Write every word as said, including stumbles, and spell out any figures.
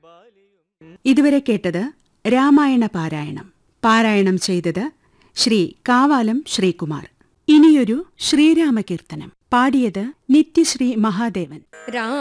ഇതുവരെ കേട്ടത് രാമായണ പാരായണം. പാരായണം ചെയ്തത് ശ്രീ കാവാലം ശ്രീകുമാർ. ഇനിയൊരു ശ്രീരാമകീർത്തനം പാടിയത് നിത്യശ്രീ മഹാദേവൻ. രാ